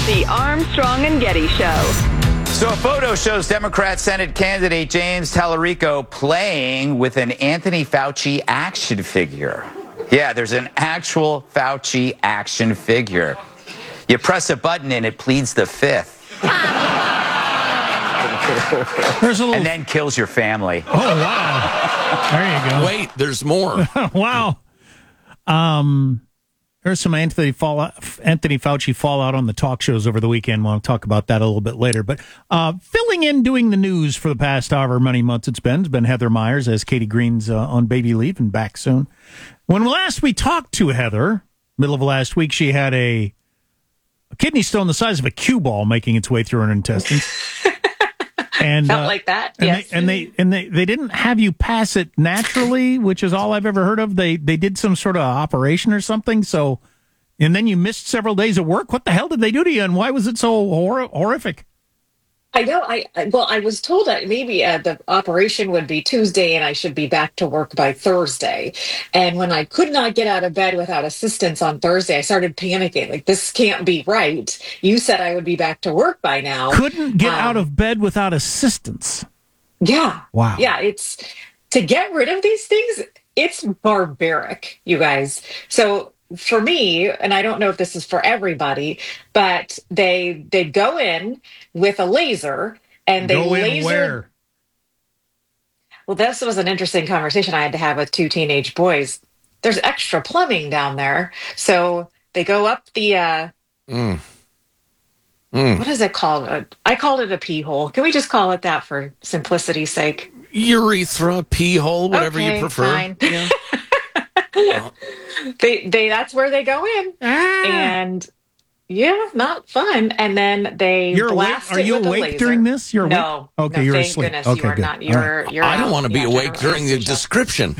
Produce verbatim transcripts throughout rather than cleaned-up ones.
The Armstrong and Getty Show. So a photo shows Democrat Senate candidate James Tallarico playing with an Anthony Fauci action figure. Yeah, there's an actual Fauci action figure. You press a button and it pleads the fifth. There's a little... And then kills your family. Oh, wow. There you go. Wait, there's more. Wow. Um, there's some Anthony, fallout, Anthony Fauci fallout on the talk shows over the weekend. We'll talk about that a little bit later. But uh, filling in, doing the news for the past however many months it's been, has been Heather Myers, as Katie Green's uh, on baby leave and back soon. When last we talked to Heather, middle of last week, she had a, a kidney stone the size of a cue ball making its way through her intestines. And, Felt uh, like that, and yes. They, and they and they, they didn't have you pass it naturally, which is all I've ever heard of. They they did some sort of operation or something. So, and then you missed several days of work. What the hell did they do to you, and why was it so hor- horrific? I know. I I- well, I was told that maybe uh, the operation would be Tuesday, and I should be back to work by Thursday. And when I could not get out of bed without assistance on Thursday, I started panicking. Like, this can't be right. You said I would be back to work by now. Couldn't get Um, out of bed without assistance. Yeah. Wow. Yeah. It's to get rid of these things. It's barbaric, you guys. So for me, and I don't know if this is for everybody, but they they go in with a laser and they Go in laser. where? Well, this was an interesting conversation I had to have with two teenage boys. There's extra plumbing down there, so they go up the. Uh, Mm. Mm. What is it called? Uh, I called it a pee hole. Can we just call it that for simplicity's sake? Urethra, pee hole, whatever Okay, you prefer. fine. Yeah. They they that's where they go in, Ah. and yeah, not fun. And then they You're awake? blast Are it you with a awake laser. during this? You're awake? no, Okay, no, you're thank asleep. goodness Okay, you are good. not. All You're you're. I don't out. want to be Yeah, awake general during the anesthesia. description.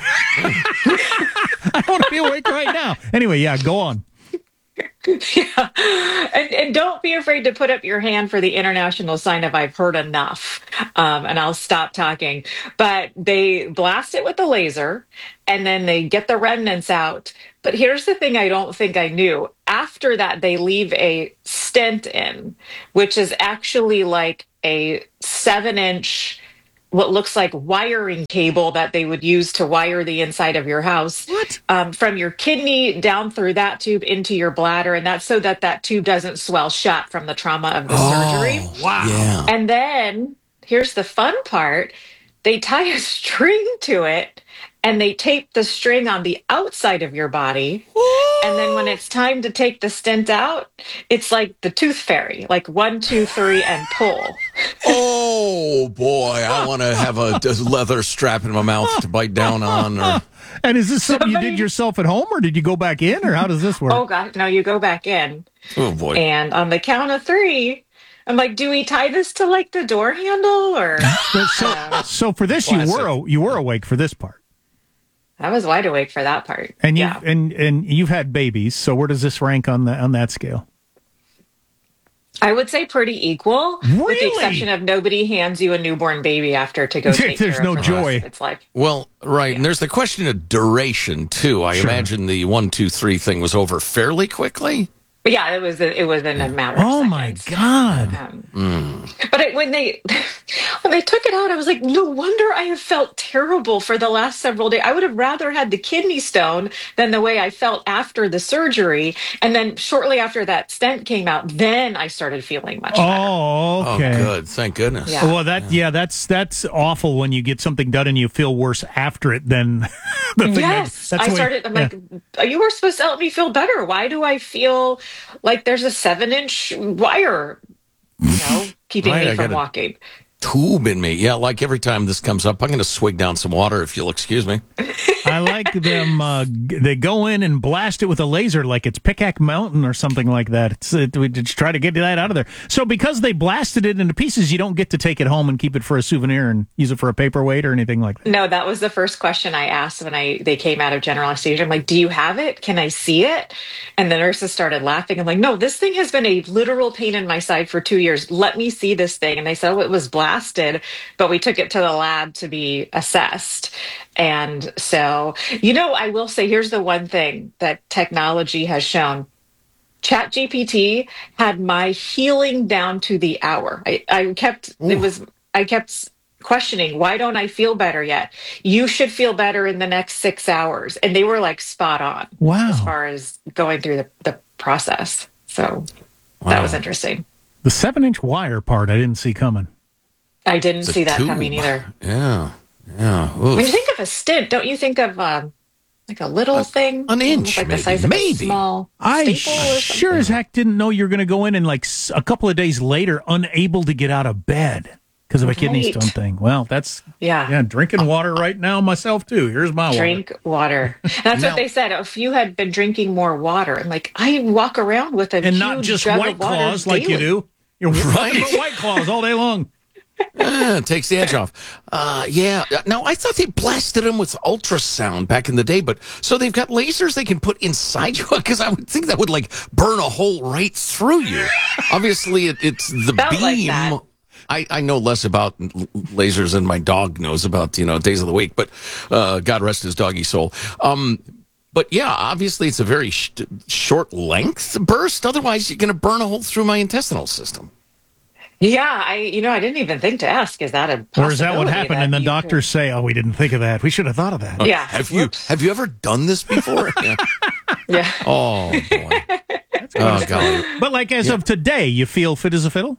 I want to be awake right now. Anyway, yeah, go on. Yeah. And, and don't be afraid to put up your hand for the international sign of I've heard enough. Um, and I'll stop talking. But they blast it with the laser and then they get the remnants out. But here's the thing I don't think I knew. After that, they leave a stent in, which is actually like a seven inch what looks like wiring cable that they would use to wire the inside of your house. What? Um, from your kidney down through that tube into your bladder. And that's so that that tube doesn't swell shut from the trauma of the surgery. Wow. Yeah. And then here's the fun part. They tie a string to it and they tape the string on the outside of your body. And then when it's time to take the stent out, it's like the tooth fairy, like one, two, three, and pull. Oh, boy. I want to have a d- leather strap in my mouth to bite down on. Or... And is this something you Somebody- did yourself at home, or did you go back in, or how does this work? Oh, God. No, you go back in. Oh, boy. And on the count of three, I'm like, do we tie this to like the door handle or? But so, so for this, you Classic. were you were awake for this part, I was wide awake for that part. and you yeah. and and you've had babies. So where does this rank on the on that scale? I would say pretty equal, with Really? the exception of nobody hands you a newborn baby after to go take There's care no of the joy. rest. It's like, Well, right. And there's the question of duration, too. I Sure. imagine the one, two, three thing was over fairly quickly. but yeah, it was it was in a matter of Oh my seconds. God! Um, But it, when they when they took it out, I was like, no wonder I have felt terrible for the last several days. I would have rather had the kidney stone than the way I felt after the surgery. And then shortly after that stent came out, then I started feeling much better. Oh, okay. Oh, good. Thank goodness. Yeah. Well, that yeah, that's that's awful when you get something done and you feel worse after it than the thing. Yes, that, that's I the way- started. I'm yeah. like, you were supposed to help me feel better. Why do I feel like there's a seven inch wire, you know, keeping Right, me I from gotta- walking? Tube in me. Yeah, like every time this comes up, I'm going to swig down some water if you'll excuse me. I like them. Uh, g- they go in and blast it with a laser, like it's Pickaxe Mountain or something like that. It's, it, we just try to get that out of there. So because they blasted it into pieces, you don't get to take it home and keep it for a souvenir and use it for a paperweight or anything like that. No, that was the first question I asked when I they came out of general anesthesia. I'm like, do you have it? Can I see it? And the nurses started laughing. I'm like, no, this thing has been a literal pain in my side for two years. Let me see this thing. And they said, oh, it was blasted, but we took it to the lab to be assessed. And so, you know, I will say, here's the one thing that technology has shown. ChatGPT had my healing down to the hour. I, I kept Ooh. it was I kept questioning, why don't I feel better yet? You should feel better in the next six hours. And they were like spot on. Wow. As far as going through the, the process. So wow. That was interesting. The seven inch wire part I didn't see coming. I didn't it's see that tube. coming either. Yeah. Yeah. Oof. When you think of a stint, don't you think of um, like a little a, thing? An inch, like maybe. the size maybe. of a small I staple or sure as heck didn't know you were going to go in and like a couple of days later unable to get out of bed because of a right. kidney stone thing. Well, that's yeah, yeah. Drinking water right now myself too. Here's my drink water. water. That's now, what they said. If you had been drinking more water, and like I walk around with a and huge not just jug White of water Claws like daily. you do. You're right. White Claws all day long. Yeah, it takes the edge off. Uh, yeah. Now, I thought they blasted them with ultrasound back in the day, but so they've got lasers they can put inside you? Because I would think that would, like, burn a hole right through you. Obviously, it, it's the Felt beam. Like I, I know less about lasers than my dog knows about, you know, days of the week, but uh, God rest his doggy soul. Um, but, yeah, obviously, it's a very sh- short length burst. Otherwise, you're going to burn a hole through my intestinal system. Yeah, I you know I didn't even think to ask. Is that a possibility? Or is that what happened? That and the you doctors could... say, "Oh, we didn't think of that. We should have thought of that." Yeah. Have you Whoops. have you ever done this before? Yeah. yeah. Oh boy. Oh god. But like as yeah. of today, you feel fit as a fiddle?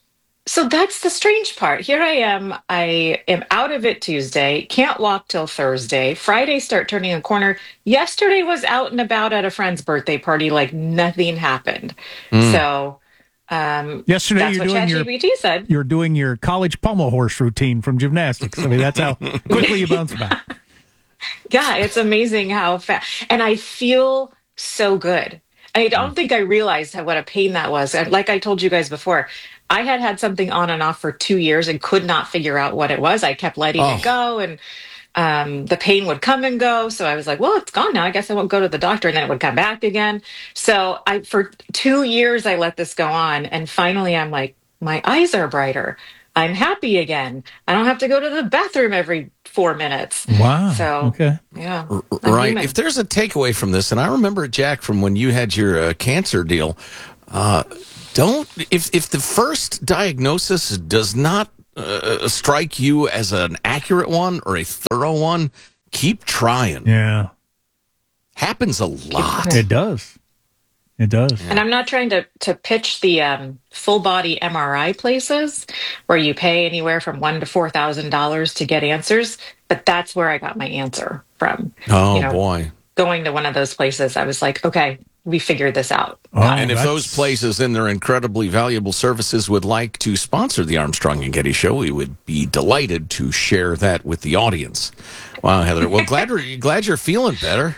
So that's the strange part. Here I am. I am out of it Tuesday. Can't walk till Thursday. Friday start turning a corner. Yesterday was out and about at a friend's birthday party like nothing happened. Mm. So Um, Yesterday, that's you're what doing your ChatGPT said. You're doing your college pommel horse routine from gymnastics. I mean, that's how quickly you bounce back. Yeah, it's amazing how fast, and I feel so good. I don't think I realized how, what a pain that was. Like I told you guys before, I had had something on and off for two years and could not figure out what it was. I kept letting oh. it go, and um, the pain would come and go. So I was like, well, it's gone now. I guess I won't go to the doctor. And then it would come back again. So I, for two years, I let this go on. And finally, I'm like, my eyes are brighter. I'm happy again. I don't have to go to the bathroom every four minutes. Wow. So, okay. Yeah. R- right. Human. If there's a takeaway from this, and I remember, Jack, from when you had your uh, cancer deal, uh, don't, if, if the first diagnosis does not Uh, strike you as an accurate one or a thorough one, keep trying. Yeah. Happens a lot. It does. It does. And I'm not trying to, to pitch the um, full body M R I places where you pay anywhere from one to four thousand dollars to get answers, but that's where I got my answer from. Oh you know, boy! Going to one of those places, I was like, okay, we figured this out. Oh, and if that's... those places and their incredibly valuable services would like to sponsor the Armstrong and Getty Show, we would be delighted to share that with the audience. Wow, Heather. Well, glad we're, glad you're feeling better.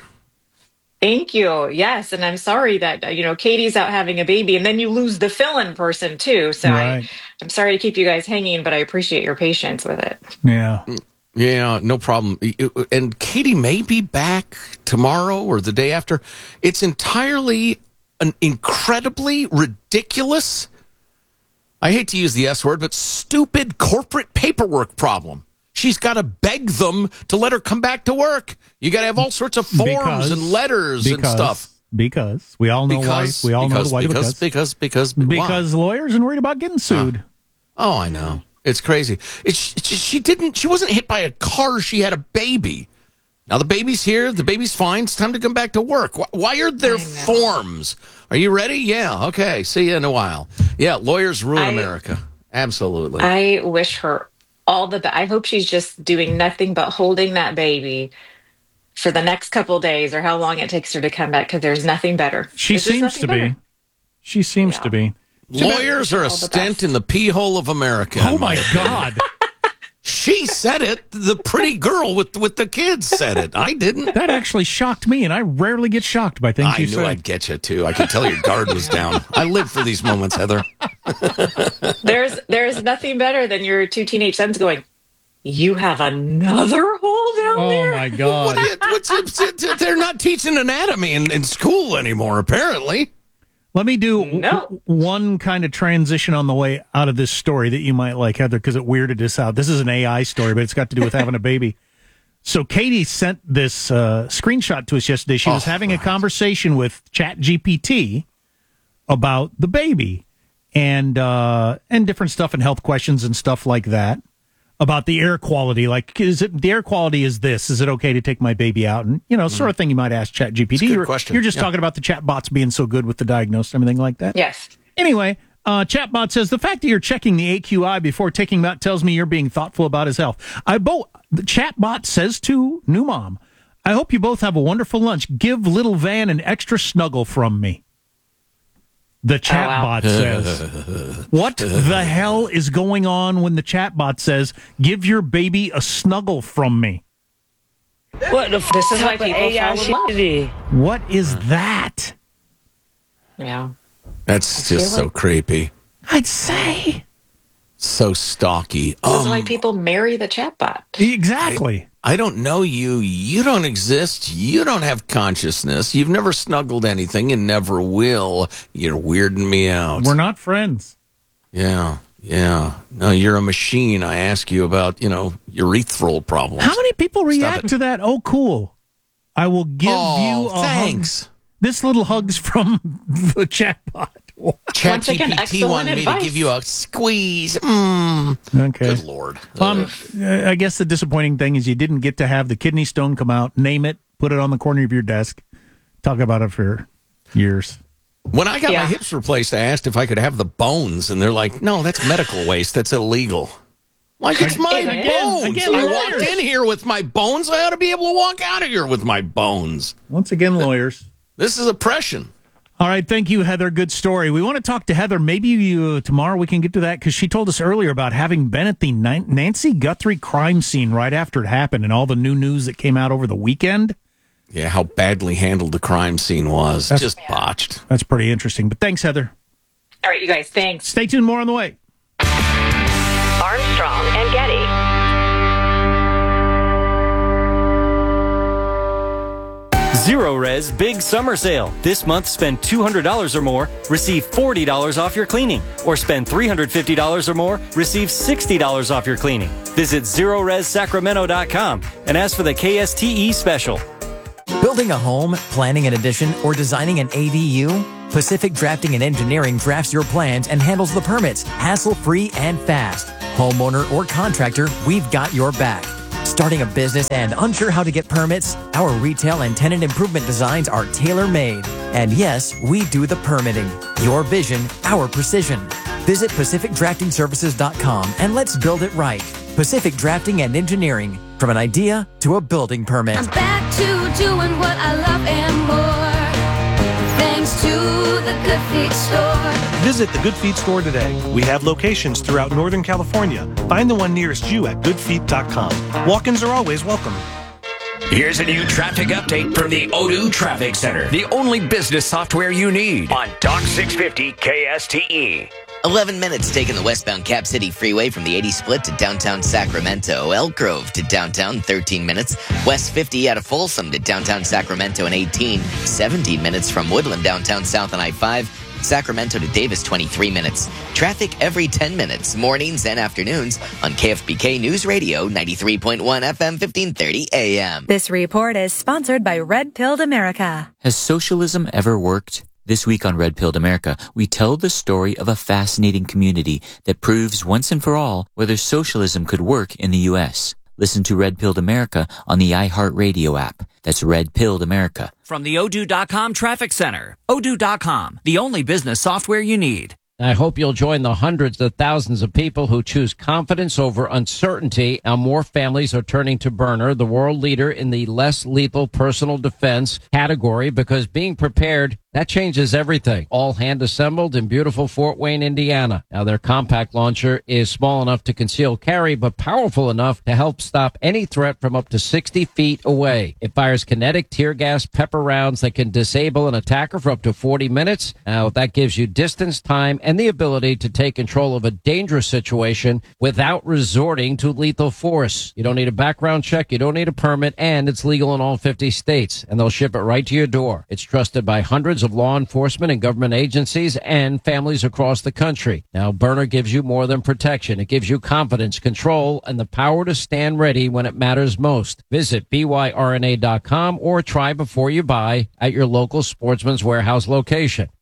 Thank you. Yes, and I'm sorry that you know Katie's out having a baby, and then you lose the fill-in person too. So right. I, I'm sorry to keep you guys hanging, but I appreciate your patience with it. Yeah. Yeah, no problem. And Katie may be back tomorrow or the day after. It's entirely an incredibly ridiculous, I hate to use the S word, but stupid corporate paperwork problem. She's got to beg them to let her come back to work. You got to have all sorts of forms because, and letters because, and stuff. Because we all know because, why. We all because, know the why. Because, because, because, because, because lawyers are worried about getting sued. Oh, oh I know. It's crazy. It's, she, she didn't. She wasn't hit by a car. She had a baby. Now the baby's here. The baby's fine. It's time to come back to work. Why, why are there forms? Are you ready? Yeah. Okay. See you in a while. Yeah. Lawyers ruin I, America. Absolutely. I wish her all the best. I hope she's just doing nothing but holding that baby for the next couple of days or how long it takes her to come back, because there's nothing better. She there's seems to better. be. She seems yeah. to be. Lawyers are a stent in the pee hole of America. Oh, my God. She said it. The pretty girl with with the kids said it. I didn't. That actually shocked me, and I rarely get shocked by things I you knew say. I'd get you, too. I could tell your guard was down. I live for these moments, Heather. There's there's nothing better than your two teenage sons going, you have another hole down oh there? Oh, my God. What's, what's, they're not teaching anatomy in, in school anymore, apparently. Let me do no. w- one kind of transition on the way out of this story that you might like, Heather, because it weirded us out. This is an A I story, but it's got to do with having a baby. So Katie sent this uh, screenshot to us yesterday. She was oh, having right. a conversation with ChatGPT about the baby and uh, and different stuff and health questions and stuff like that. About the air quality, like, is it the air quality is this? Is it okay to take my baby out? And, you know, sort of thing you might ask ChatGPT. Good You're, question. you're just Yeah. talking about the chatbots being so good with the diagnosis and everything like that. Yes. Anyway, uh, chatbot says the fact that you're checking the A Q I before taking him out tells me you're being thoughtful about his health. I bo- the chatbot says to new mom, I hope you both have a wonderful lunch. Give little Van an extra snuggle from me. The chatbot wow. says, what the hell is going on when the chatbot says, give your baby a snuggle from me? What the f- This is why type of people A I fall in shit love. it is? What is that? Yeah. That's just so creepy. I'd say. So stalky. This is Um, why people marry the chatbot. Exactly. I don't know you. You don't exist. You don't have consciousness. You've never snuggled anything and never will. You're weirding me out. We're not friends. Yeah, yeah. No, you're a machine. I ask you about, you know, urethral problems. How many people Stop react it. to that? Oh, cool. I will give Oh, you a thanks. hug. This little hug's from the chatbot. Once again, ChatGPT excellent wanted me to advice. give you a squeeze. Mm. Okay. Good Lord. Um, Ugh. uh, I guess the disappointing thing is you didn't get to have the kidney stone come out, name it, put it on the corner of your desk, talk about it for years. When I got Yeah. my hips replaced, I asked if I could have the bones, and they're like, no, that's medical waste. That's illegal. Like, it's my Again, bones. again, I lawyers. walked in here with my bones. I ought to be able to walk out of here with my bones. Once again, lawyers. This is oppression. All right, thank you, Heather. Good story. We want to talk to Heather. Maybe you, uh, tomorrow we can get to that because she told us earlier about having been at the Nan- Nancy Guthrie crime scene right after it happened and all the new news that came out over the weekend. Yeah, how badly handled the crime scene was. Just botched. That's pretty interesting. But thanks, Heather. All right, you guys, thanks. Stay tuned. More on the way. Armstrong and Getty. Zero Res Big Summer Sale. This month, spend two hundred dollars or more, receive forty dollars off your cleaning. Or spend three hundred fifty dollars or more, receive sixty dollars off your cleaning. Visit zero res sacramento dot com and ask for the K S T E special. Building a home, planning an addition, or designing an A D U? Pacific Drafting and Engineering drafts your plans and handles the permits, hassle-free and fast. Homeowner or contractor, we've got your back. Starting a business and unsure how to get permits? Our retail and tenant improvement designs are tailor-made. And yes, we do the permitting. Your vision, our precision. Visit pacific drafting services dot com and let's build it right. Pacific Drafting and Engineering. From an idea to a building permit. I'm back to doing what I love and more. Thanks to the Good Feet Store. Visit the Good Feet store today. We have locations throughout Northern California. Find the one nearest you at good feet dot com. Walk-ins are always welcome. Here's a new traffic update from the Odoo Traffic Center, the only business software you need on Doc six fifty K S T E. eleven minutes taking the westbound Cap City Freeway from the eighty split to downtown Sacramento. Elk Grove to downtown, thirteen minutes. West fifty out of Folsom to downtown Sacramento in eighteen. seventeen minutes from Woodland downtown south on I five. Sacramento to Davis, twenty-three minutes. Traffic every ten minutes, mornings and afternoons on K F B K News Radio, ninety-three point one F M, fifteen thirty A M. This report is sponsored by Red Pilled America. Has socialism ever worked? This week on Red Pilled America, we tell the story of a fascinating community that proves once and for all whether socialism could work in the U S. Listen to Red Pilled America on the iHeartRadio app. That's Red Pilled America. From the Odoo dot com Traffic Center. Odoo dot com, the only business software you need. I hope you'll join the hundreds of thousands of people who choose confidence over uncertainty. Now more families are turning to Byrna, the world leader in the less lethal personal defense category, because being prepared, that changes everything. All hand assembled in beautiful Fort Wayne, Indiana. Now their compact launcher is small enough to conceal carry, but powerful enough to help stop any threat from up to sixty feet away. It fires kinetic tear gas pepper rounds that can disable an attacker for up to forty minutes. Now that gives you distance, time, and the ability to take control of a dangerous situation without resorting to lethal force. You don't need a background check, you don't need a permit, and it's legal in all fifty states. And they'll ship it right to your door. It's trusted by hundreds of law enforcement and government agencies and families across the country. Now, Byrna gives you more than protection. It gives you confidence, control, and the power to stand ready when it matters most. Visit B Y R N A dot com or try before you buy at your local Sportsman's Warehouse location.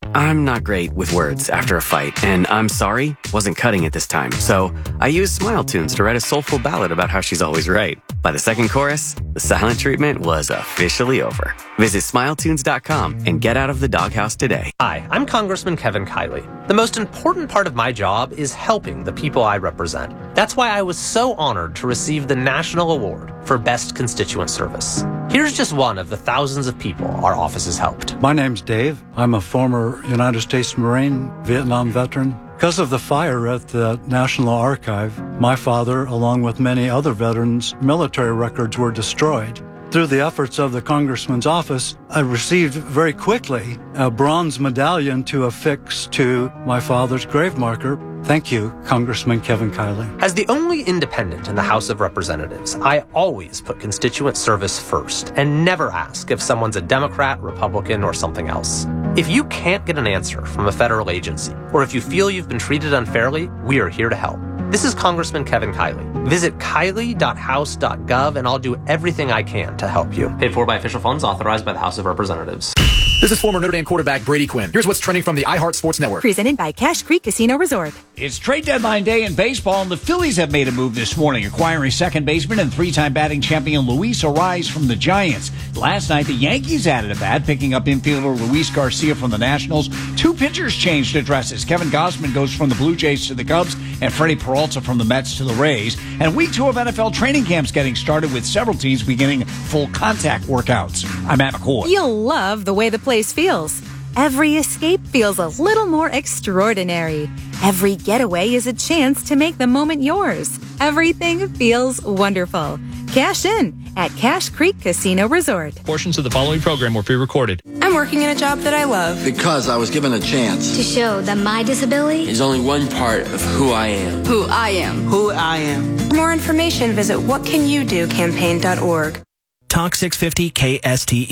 I'm not great with words after a fight, and I'm sorry wasn't cutting it this time, so I used Smile Tunes to write a soulful ballad about how she's always right. By the second chorus, the silent treatment was officially over. Visit smile tunes dot com and get out of the doghouse today. Hi, I'm Congressman Kevin Kiley. The most important part of my job is helping the people I represent. That's why I was so honored to receive the National Award for Best Constituent Service. Here's just one of the thousands of people our office has helped. My name's Dave. I'm a former United States Marine, Vietnam veteran. Because of the fire at the National Archive, my father, along with many other veterans, military records were destroyed. Through the efforts of the Congressman's office, I received very quickly a bronze medallion to affix to my father's grave marker. Thank you, Congressman Kevin Kiley. As the only independent in the House of Representatives, I always put constituent service first and never ask if someone's a Democrat, Republican, or something else. If you can't get an answer from a federal agency, or if you feel you've been treated unfairly, we are here to help. This is Congressman Kevin Kiley. Visit kiley dot house dot gov and I'll do everything I can to help you. Paid for by official funds authorized by the House of Representatives. This is former Notre Dame quarterback Brady Quinn. Here's what's trending from the iHeart Sports Network. Presented by Cache Creek Casino Resort. It's trade deadline day in baseball, and the Phillies have made a move this morning, acquiring second baseman and three-time batting champion Luis Ariz from the Giants. Last night, the Yankees added a bat, picking up infielder Luis Garcia from the Nationals. Two pitchers changed addresses. Kevin Gausman goes from the Blue Jays to the Cubs, and Freddie Peralta from the Mets to the Rays. And week two of N F L training camps getting started, with several teams beginning full contact workouts. I'm Matt McCoy. You'll love the way the place feels. Every escape feels a little more extraordinary. Every getaway is a chance to make the moment yours. Everything feels wonderful. Cash in at Cache Creek Casino Resort. Portions of the following program were pre-recorded. I'm working in a job that I love. Because I was given a chance. To show that my disability is only one part of who I am. Who I am. Who I am. For more information, visit what can you do campaign dot org. Talk six fifty K S T E.